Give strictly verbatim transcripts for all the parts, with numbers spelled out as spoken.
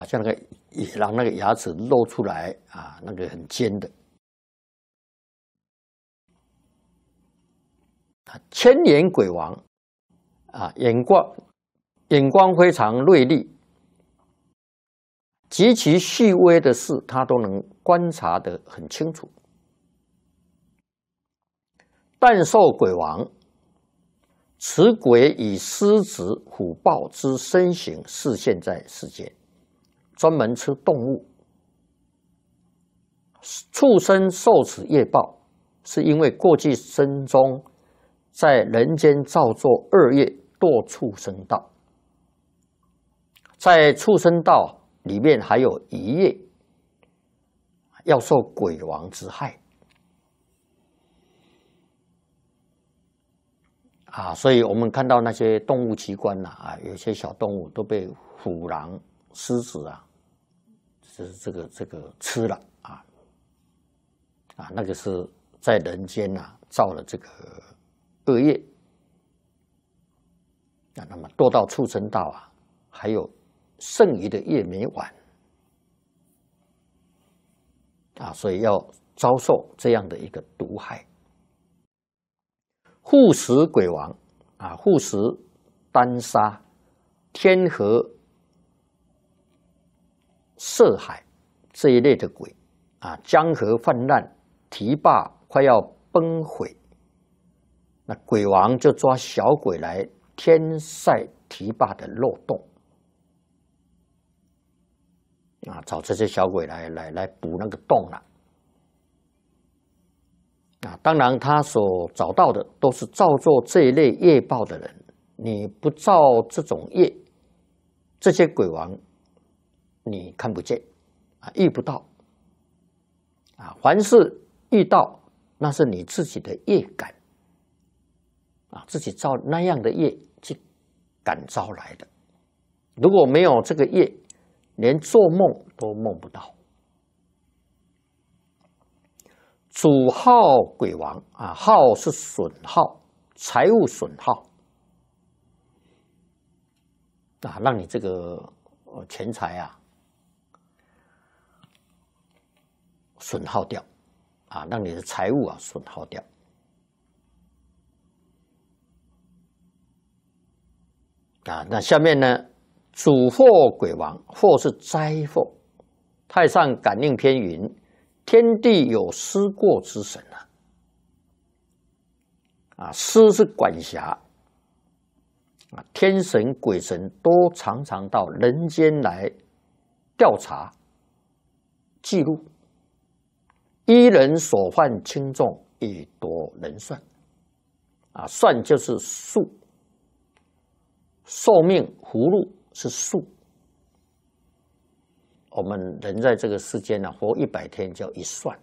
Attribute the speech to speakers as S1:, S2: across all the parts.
S1: 像那个野狼那个牙齿露出来啊，那个很尖的。千眼鬼王啊，眼光眼光非常锐利，极其细微的事，他都能观察得很清楚。但受鬼王，此鬼以狮子、虎豹之身形示现在世间，专门吃动物。畜生受此业报，是因为过去生中在人间造作恶业，堕畜生道。在畜生道里面还有一业，要受鬼王之害啊！所以我们看到那些动物奇观呐啊，有些小动物都被虎狼、狮子啊，是这个这个吃了啊啊，那个是在人间呐造了这个恶业啊，那么堕到畜生道啊，还有剩余的业没完啊，所以要遭受这样的一个毒害。护食鬼王啊，护食、丹砂、天河、涉海这一类的鬼啊，江河泛滥，堤坝快要崩毁，那鬼王就抓小鬼来填塞堤坝的漏洞啊，找这些小鬼来来来补那个洞了啊。当然，他所找到的都是造作这一类业报的人。你不造这种业，这些鬼王你看不见啊，遇不到啊。凡是遇到，那是你自己的业感啊，自己造那样的业去感召来的。如果没有这个业，连做梦都梦不到。主耗鬼王啊，耗是损耗，财物损耗啊，让你这个钱财啊损耗掉啊，让你的财物啊损耗掉啊。那下面呢，主祸鬼王，祸是灾祸。太上感应篇云：天地有司过之神啊，啊，司是管辖啊，天神鬼神都常常到人间来调查记录，依人所犯轻重以夺人算啊，算就是数，寿命葫芦是数。我们人在这个世间呢、啊，活一百天叫一算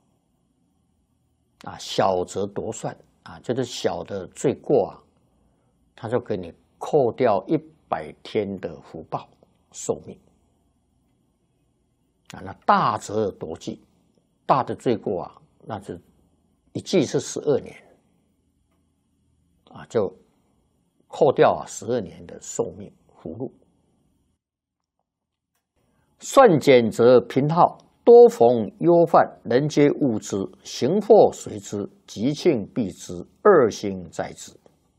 S1: 啊，小则夺算啊，就是小的罪过啊，他就给你扣掉一百天的福报寿命啊。那大则夺计，大的罪过啊，那是一计是十二年啊，就扣掉啊十二年的寿命福禄。算减则贫耗，多逢忧患，人皆恶之，行祸随之，吉庆避之，恶行在之。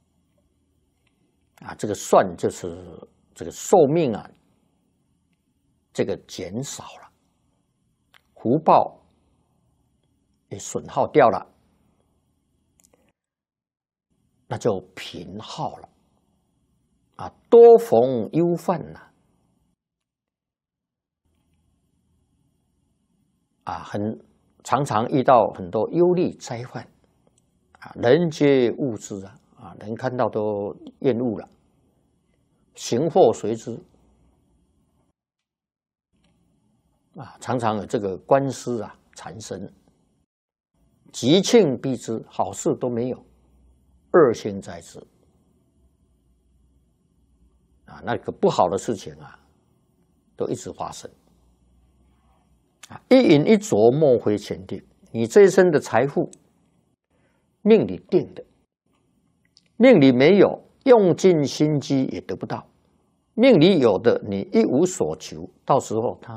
S1: 啊，这个算就是这个寿命啊，这个减少了，福报也损耗掉了，那就贫耗了。啊，多逢忧患呐、啊。啊，很常常遇到很多忧虑灾患啊，人皆恶之啊，啊，人看到都厌恶了，行祸随之啊，常常有这个官司啊缠身，吉庆避之，好事都没有，恶行在之啊，那个不好的事情啊，都一直发生。一饮一啄，莫非前定。你这一生的财富，命里定的，命里没有，用尽心机也得不到命里有的你一无所求，到时候他